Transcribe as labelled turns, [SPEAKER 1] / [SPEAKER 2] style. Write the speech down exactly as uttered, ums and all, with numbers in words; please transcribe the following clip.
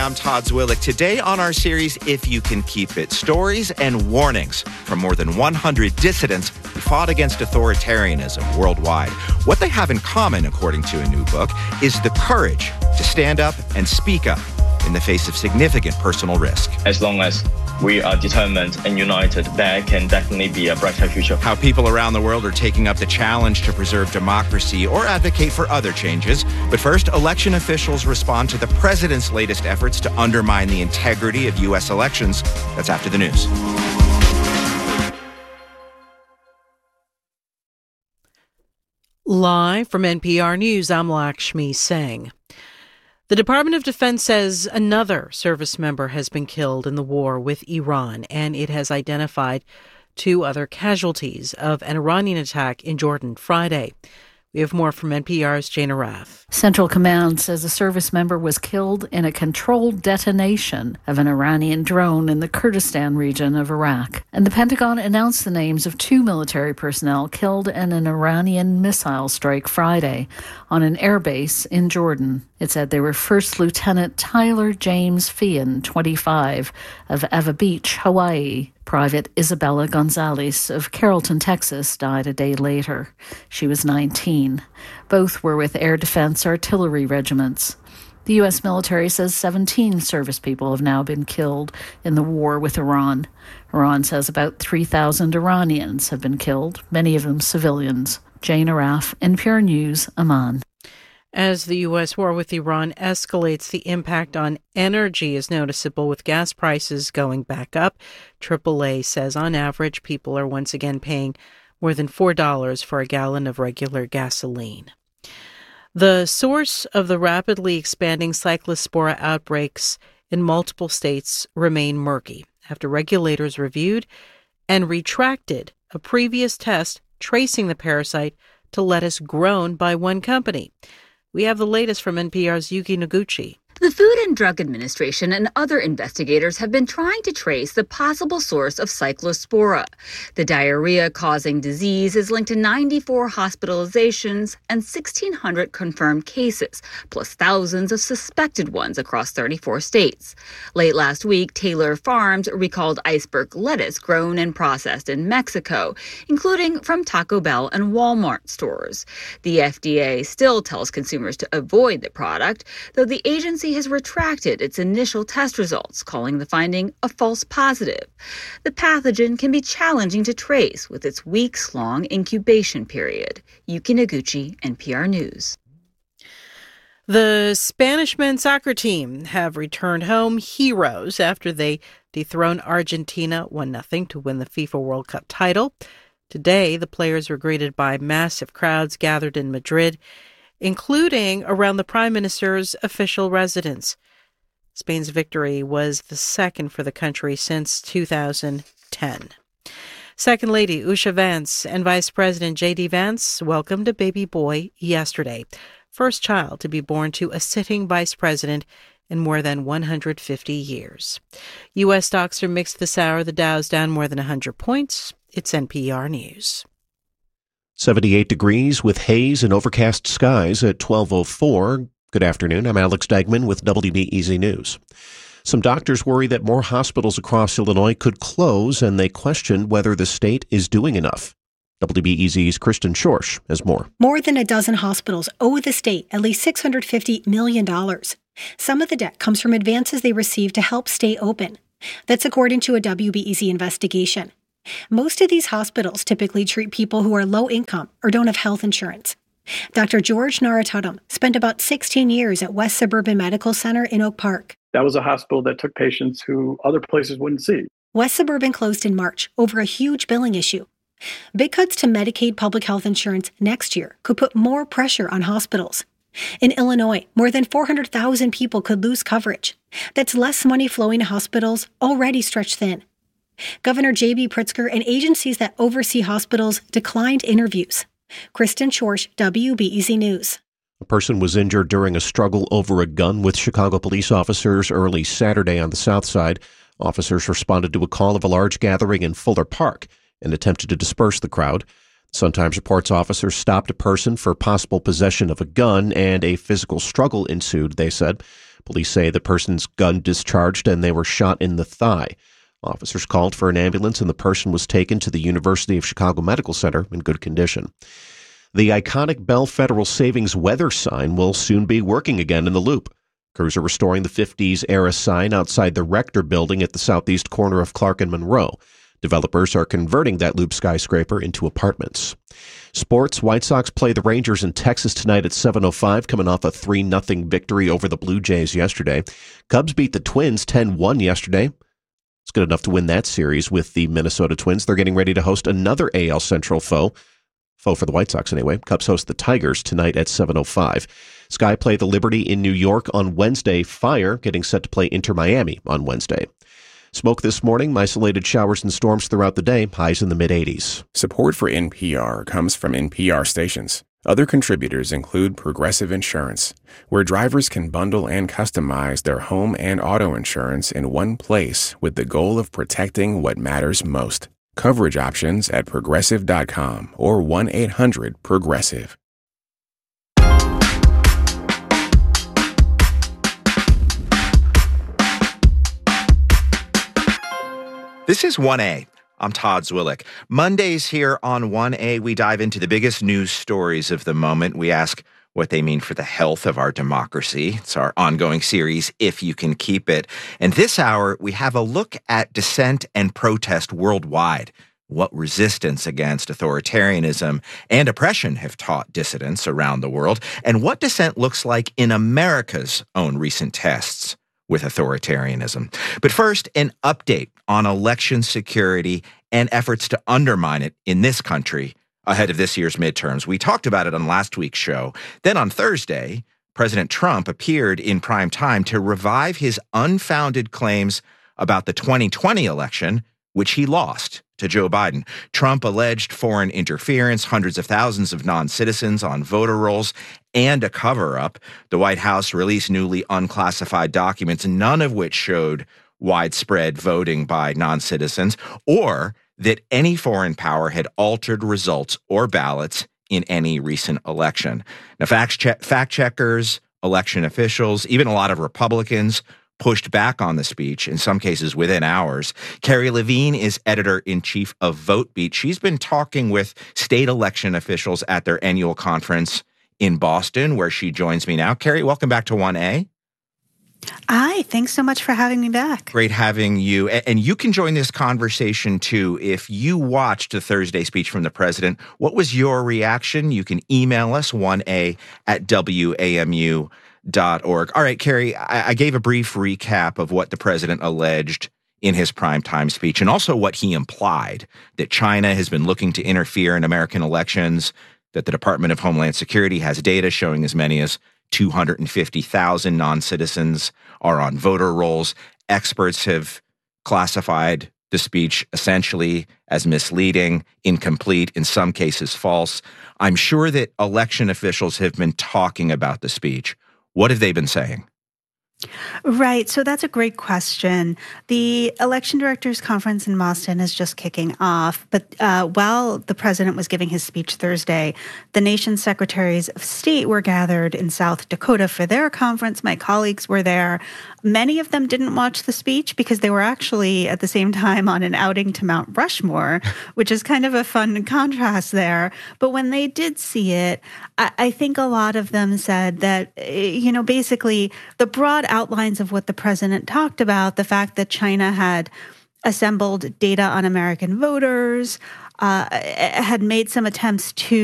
[SPEAKER 1] I'm Todd Zwillick. Today on our series, If You Can Keep It, stories and warnings from more than one hundred dissidents who fought against authoritarianism worldwide. What they have in common, according to a new book, is the courage to stand up and speak up in the face of significant personal risk.
[SPEAKER 2] As long as we are determined and united, there can definitely be a brighter future.
[SPEAKER 1] How people around the world are taking up the challenge to preserve democracy or advocate for other changes. But first, election officials respond to the president's latest efforts to undermine the integrity of U S elections. That's after the news.
[SPEAKER 3] Live from N P R News, I'm Lakshmi Singh. The Department of Defense says another service member has been killed in the war with Iran, and it has identified two other casualties of an Iranian attack in Jordan Friday. We have more from N P R's Jane Arath.
[SPEAKER 4] Central Command says a service member was killed in a controlled detonation of an Iranian drone in the Kurdistan region of Iraq. And the Pentagon announced the names of two military personnel killed in an Iranian missile strike Friday on an airbase in Jordan. It said they were First Lieutenant Tyler James Feehan, twenty-five, of Eva Beach, Hawaii. Private Isabella Gonzalez of Carrollton, Texas, died a day later. She was nineteen. Both were with Air Defense Artillery regiments. The U S military says seventeen service people have now been killed in the war with Iran. Iran says about three thousand Iranians have been killed, many of them civilians. Jane Arath, N P R News, Amman.
[SPEAKER 3] As the U S war with Iran escalates, the impact on energy is noticeable, with gas prices going back up. triple A says on average, people are once again paying more than four dollars for a gallon of regular gasoline. The source of the rapidly expanding cyclospora outbreaks in multiple states remain murky after regulators reviewed and retracted a previous test tracing the parasite to lettuce grown by one company. We have the latest from N P R's Yuki Noguchi.
[SPEAKER 5] The Food and Drug Administration and other investigators have been trying to trace the possible source of cyclospora. The diarrhea-causing disease is linked to ninety-four hospitalizations and sixteen hundred confirmed cases, plus thousands of suspected ones across thirty-four states. Late last week, Taylor Farms recalled iceberg lettuce grown and processed in Mexico, including from Taco Bell and Walmart stores. The F D A still tells consumers to avoid the product, though the agency has retracted its initial test results, calling the finding a false positive. The pathogen can be challenging to trace with its weeks-long incubation period. Yuki Noguchi, N P R News.
[SPEAKER 3] The Spanish men's soccer team have returned home heroes after they dethroned Argentina one nothing to win the FIFA World Cup title. Today, the players were greeted by massive crowds gathered in Madrid, including around the Prime Minister's official residence. Spain's victory was the second for the country since two thousand ten. Second Lady Usha Vance and Vice President J D Vance welcomed a baby boy yesterday, first child to be born to a sitting vice president in more than one hundred fifty years. U S stocks are mixed this hour. The Dow's down more than one hundred points. It's N P R News.
[SPEAKER 6] seventy-eight degrees with haze and overcast skies at twelve oh four. Good afternoon. I'm Alex Degman with W B E Z News. Some doctors worry that more hospitals across Illinois could close, and they question whether the state is doing enough. W B E Z's Kristen Schorsch has more.
[SPEAKER 7] More than a dozen hospitals owe the state at least six hundred fifty million dollars. Some of the debt comes from advances they received to help stay open. That's according to a W B E Z investigation. Most of these hospitals typically treat people who are low income or don't have health insurance. Doctor George Naratudam spent about sixteen years at West Suburban Medical Center in Oak Park.
[SPEAKER 8] That was a hospital that took patients who other places wouldn't see.
[SPEAKER 7] West Suburban closed in March over a huge billing issue. Big cuts to Medicaid public health insurance next year could put more pressure on hospitals. In Illinois, more than four hundred thousand people could lose coverage. That's less money flowing to hospitals already stretched thin. Governor J B Pritzker and agencies that oversee hospitals declined interviews. Kristen Schorsch, W B E Z News.
[SPEAKER 6] A person was injured during a struggle over a gun with Chicago police officers early Saturday on the south side. Officers responded to a call of a large gathering in Fuller Park and attempted to disperse the crowd. Sun-Times reports officers stopped a person for possible possession of a gun and a physical struggle ensued, they said. Police say the person's gun discharged and they were shot in the thigh. Officers called for an ambulance and the person was taken to the University of Chicago Medical Center in good condition. The iconic Bell Federal Savings weather sign will soon be working again in the Loop. Crews are restoring the fifties-era sign outside the Rector building at the southeast corner of Clark and Monroe. Developers are converting that Loop skyscraper into apartments. Sports, White Sox play the Rangers in Texas tonight at seven oh five, coming off a three nothing victory over the Blue Jays yesterday. Cubs beat the Twins ten one yesterday. It's good enough to win that series with the Minnesota Twins. They're getting ready to host another A L Central foe. Foe for the White Sox anyway. Cubs host the Tigers tonight at seven oh five. Sky play the Liberty in New York on Wednesday. Fire getting set to play Inter Miami on Wednesday. Smoke this morning, isolated showers and storms throughout the day, highs in the mid-eighties.
[SPEAKER 9] Support for N P R comes from N P R stations. Other contributors include Progressive Insurance, where drivers can bundle and customize their home and auto insurance in one place with the goal of protecting what matters most. Coverage options at progressive dot com or one eight hundred progressive.
[SPEAKER 1] This is one A. I'm Todd Zwillich. Mondays here on one A, we dive into the biggest news stories of the moment. We ask what they mean for the health of our democracy. It's our ongoing series, If You Can Keep It. And this hour, we have a look at dissent and protest worldwide. What resistance against authoritarianism and oppression have taught dissidents around the world, and what dissent looks like in America's own recent tests with authoritarianism. But first, an update on election security and efforts to undermine it in this country ahead of this year's midterms. We talked about it on last week's show. Then on Thursday, President Trump appeared in prime time to revive his unfounded claims about the twenty twenty election, which he lost to Joe Biden. Trump alleged foreign interference, hundreds of thousands of non-citizens on voter rolls, and a cover-up. The White House released newly unclassified documents, none of which showed widespread voting by non-citizens or that any foreign power had altered results or ballots in any recent election. Now, fact, check, fact checkers, election officials, even a lot of Republicans pushed back on the speech, in some cases within hours. Carrie Levine is editor-in-chief of VoteBeat. She's been talking with state election officials at their annual conference in Boston, where she joins me now. Carrie, welcome back to one A.
[SPEAKER 10] Hi, thanks so much for having me back.
[SPEAKER 1] Great having you. And you can join this conversation, too. If you watched the Thursday speech from the president, what was your reaction? You can email us, one A at W A M U dot org. All right, Carrie, I, I gave a brief recap of what the president alleged in his primetime speech and also what he implied, that China has been looking to interfere in American elections, that the Department of Homeland Security has data showing as many as two hundred fifty thousand non-citizens are on voter rolls. Experts have classified the speech essentially as misleading, incomplete, in some cases false. I'm sure that election officials have been talking about the speech. What have they been saying?
[SPEAKER 10] Right. So that's a great question. The election directors conference in Boston is just kicking off. But uh, while the president was giving his speech Thursday, the nation's secretaries of state were gathered in South Dakota for their conference. My colleagues were there. Many of them didn't watch the speech because they were actually at the same time on an outing to Mount Rushmore, which is kind of a fun contrast there. But when they did see it, I, I think a lot of them said that, you know, basically the broad outlines of what the president talked about, the fact that China had assembled data on American voters, uh, had made some attempts to